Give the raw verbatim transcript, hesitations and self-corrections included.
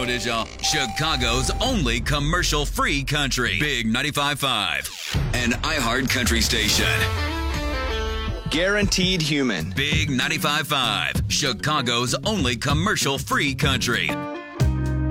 what is, y'all? Chicago's only commercial-free country. Big ninety-five point five. An iHeart country station. Guaranteed human. Big ninety-five point five. Chicago's only commercial-free country.